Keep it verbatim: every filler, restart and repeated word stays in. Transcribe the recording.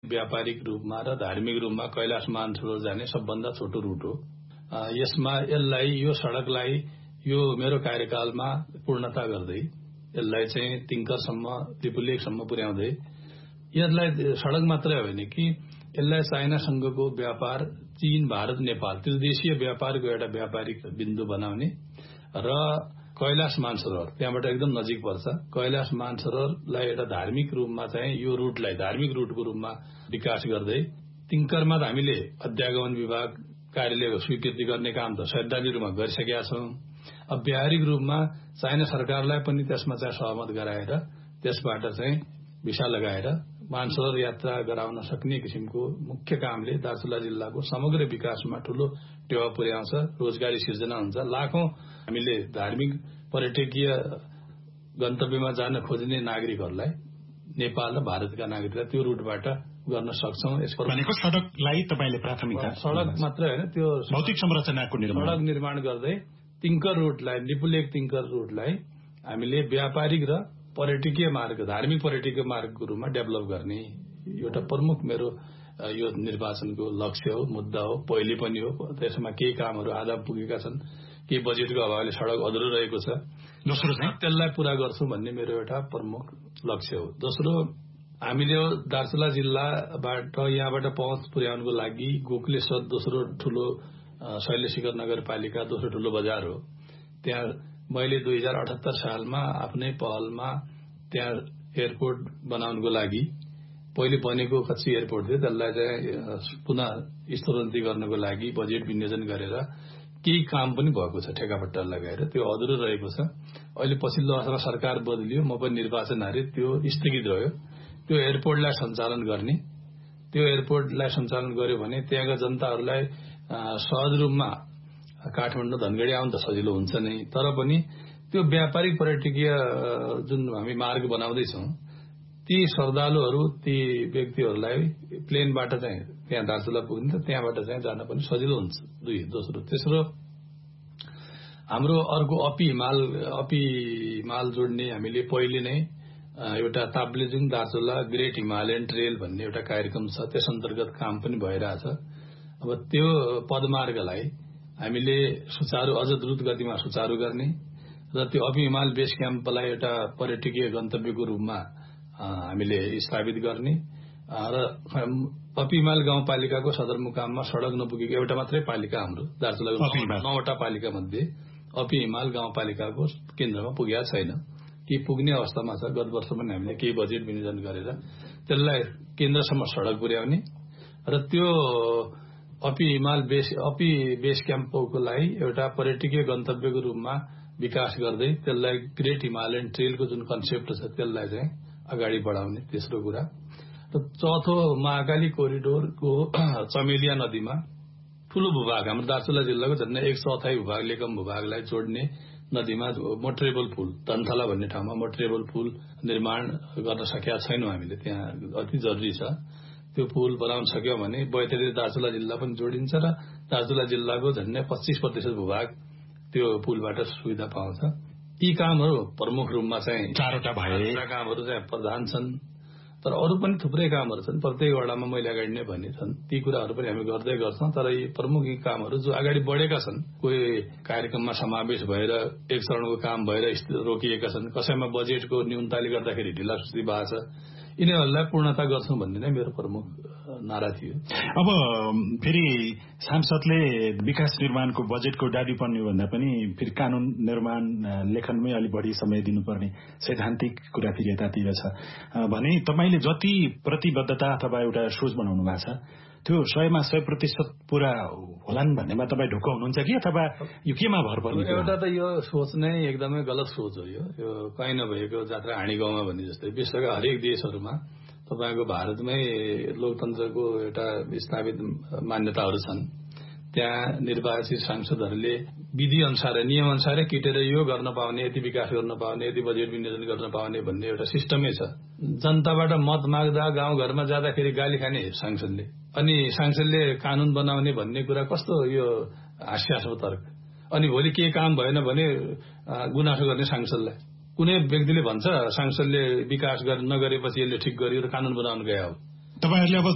व्यापारिक रूपमा र धार्मिक रूपमा कैलाश मानसरोवर जाने सबभन्दा छोटो रुट हो। यसमा यसलाई यो सडकलाई यो मेरो कार्यकालमा पूर्णता गर्दै यसलाई चाहिँ तिङ्करसम्म त्रिपुलेकसम्म पुर्याउँदै यसलाई सडक मात्रै होइन कि यसलाई चाइनासँगको व्यापार चीन भारत नेपाल त्रिदेशीय व्यापारको एउटा व्यापारिक बिन्दु बनाउने र कैलाश मानसरोवर त्यहाँबाट एकदम नजिक पर्छ। कैलाश मानसरोवरलाई एउटा धार्मिक रूपमा चाहिँ यो रुटलाई धार्मिक रुटको रूपमा विकास गर्दै तिङ्करमा त हामीले अध्यागमन विभाग कार्यालयको स्वीकृति गर्ने काम त सैद्धान्तिक रूपमा गरिसकेका छौं। अब व्यावहारिक रूपमा चाइना सरकारलाई पनि त्यसमा चाहिँ सहमत गराएर त्यसबाट चाहिँ भिसा लगाएर मानसरोवर यात्रा गराउन सक्ने किसिमको मुख्य कामले दार्चुला जिल्लाको समग्र विकासमा ठूलो टेवा पुर्याउँछ, रोजगारी सिर्जना हुन्छ। लाखौं हामीले धार्मिक पर्यटकीय गन्तव्यमा जान खोज्ने नागरिकहरूलाई नेपाल र भारतका नागरिकलाई त्यो रुटबाट गर्न सक्छौं। यसको भनेको सडकलाई तपाईले प्राथमिकता सडक मात्रै होइन त्यो भौतिक संरचनाको निर्माण सडक निर्माण गर्दै तिङ्कर रुटलाई लिपुलेक तिङ्कर रुटलाई हामीले व्यापारिक र पर्यटकीय मार्ग धार्मिक पर्यटकीय मार्गको रूपमा डेभलप गर्ने एउटा प्रमुख मेरो यो निर्वाचनको लक्ष्य हो, मुद्दा हो, पहिले पनि हो। त्यसमा केही कामहरू आधा पुगेका छन्, केही बजेटको अभावले सडक अधुरो रहेको छ। दोस्रो चाहिँ त्यसलाई पूरा गर्छु भन्ने मेरो एउटा प्रमुख लक्ष्य हो। दोस्रो हामीले दार्चुला जिल्लाबाट यहाँबाट पहुँच पुर्याउनको लागि गोकुलेश्वर दोस्रो ठूलो शैलशिखर नगरपालिका दोस्रो ठूलो बजार हो। त्यहाँ मैले दुई हजार अठहत्तर सालमा आफ्नै पहलमा त्यहाँ एयरपोर्ट बनाउनको लागि पहिले बनेको कच्ची एयरपोर्ट थियो, त्यसलाई चाहिँ पुनः स्तरोन्नति गर्नको लागि बजेट विनियोजन गरेर केही काम पनि भएको छ ठेकापट्टा लगाएर, त्यो अधुरो रहेको छ। अहिले पछिल्लो अवस्थामा सरकार बदलियो, म पनि निर्वाचन हारे, त्यो स्थगित रह्यो। त्यो एयरपोर्टलाई सञ्चालन गर्ने त्यो एयरपोर्टलाई सञ्चालन गर्यो भने त्यहाँका जनताहरूलाई सहज रूपमा काठमाडौँ धनगढी आउन त सजिलो हुन्छ नै, तर पनि त्यो व्यापारिक पर्यटकीय जुन हामी मार्ग बनाउँदैछौँ ती श्रद्धालुहरू ती व्यक्तिहरूलाई प्लेनबाट चाहिँ त्यहाँ दार्चुला पुग्ने त त्यहाँबाट चाहिँ जान पनि सजिलो हुन्छ। दुई दोस्रो तेस्रो हाम्रो अर्को अपी हिमाल अपी हिमाल जोड्ने हामीले पहिले नै एउटा Taplejung Darchula great Himalayan trail भन्ने एउटा कार्यक्रम छ, त्यस अन्तर्गत काम पनि भइरहेछ। अब त्यो पदमार्गलाई हामीले सुचारू अझ द्रुत गतिमा सुचारू गर्ने र त्यो अपी हिमाल बेस क्याम्पलाई एउटा पर्यटकीय गन्तव्यको रूपमा हामीले स्थापित गर्ने र अपी हिमाल गाउँपालिकाको सदरमुकाममा सड़क नपुगेको एउटा मात्रै पालिका हाम्रो दार्चुलाको नौवटा पालिका मध्ये अपी हिमाल गाउँपालिकाको केन्द्रमा पुगेको छैन कि पुग्ने अवस्थामा छ। गत वर्ष पनि हामीले केही बजेट विनियोजन गरेर त्यसलाई केन्द्रसम्म सड़क पुर्याउने र त्यो अपी हिमाल बेस अपी बेस क्याम्पको लागि एउटा पर्यटकीय गन्तव्यको रूपमा विकास गर्दै त्यसलाई ग्रेट हिमालयन ट्रेलको जुन कन्सेप्ट छ त्यसलाई चाहिँ अगाडि बढाउने तेस्रो कुरा। र चौथो महाकाली कोरिडोरको चमेलिया नदीमा ठूलो भूभाग हाम्रो दार्चुला जिल्लाको झन्डै एक चौथाई भूभाग लेकम भूभागलाई जोड्ने नदीमा मोटरेबल पुल धनथला भन्ने ठाउँमा मोटरेबल पुल निर्माण गर्न सकेका छैनौं हामीले, त्यहाँ अति जरुरी छ। त्यो पुल बनाउन सक्यौं भने बैतडी दार्चुला जिल्ला पनि जोडिन्छ र दार्चुला जिल्लाको झन्डै पच्चीस प्रतिशत भूभाग त्यो पुलबाट सुविधा पाउँछ। यी कामहरू प्रमुख रूपमा चाहिँ चारवटा भए कामहरू चाहिँ प्रधान छन्, तर अरू पनि थुप्रै कामहरू छन्। प्रत्येक वडामा मैले अगाडि नै भने छन्, ती कुराहरू पनि हामी गर्दै गर्छौं। तर यी प्रमुख यी कामहरू जो अगाडि बढेका छन्, कोही कार्यक्रममा समावेश भएर एक चरणको काम भएर रोकिएका छन्, कसैमा बजेटको न्यूनताले गर्दाखेरि ढिलासुस्ती भएको छ, यिनीहरूलाई पूर्णता गर्छौं भन्ने नै मेरो प्रमुख नारा थियो। अब फेरि सांसदले विकास निर्माणको बजेटको डाडी पर्ने भन्दा पनि फेरि कानून निर्माण लेखनमै अलि बढी समय दिनुपर्ने सैद्धान्तिक कुरा फेरि यतातिर छ भने तपाईले जति प्रतिबद्धता अथवा एउटा सोच बनाउनु भएको छ त्यो सयमा सय प्रतिशत पूरा होलान् भन्नेमा तपाईँ ढुक्क हुनुहुन्छ कि अथवा यो केमा भर पर्ने? एउटा त यो सोच नै एकदमै गलत सोच हो। यो कहीँ नभएको जात्रा हाँडी गाउँमा भन्ने जस्तै विश्वका हरेक देशहरूमा तपाईको भारतमै लोकतन्त्रको एउटा स्थापित मान्यताहरू छन्। त्यहाँ निर्वाचित सांसदहरूले विधि अनुसार नियम अनुसार किटेर यो गर्न पाउने, यति विकास गर्न पाउने, यति बजेट विनियोजन गर्न पाउने भन्ने एउटा सिस्टमै छ। जनताबाट मत माग्दा गाउँघरमा जाँदाखेरि गाली खाने सांसदले, अनि सांसदले कानून बनाउने भन्ने कुरा कस्तो यो हास्यास्पद तर्क। अनि भोलि के काम भएन भने गुनासो गर्ने सांसदलाई। कुनै व्यक्तिले भन्छ सांसदले विकास नगरेपछि यसले ठिक गरियो र कानून बनाउन गए हो। तपाईहरुले अब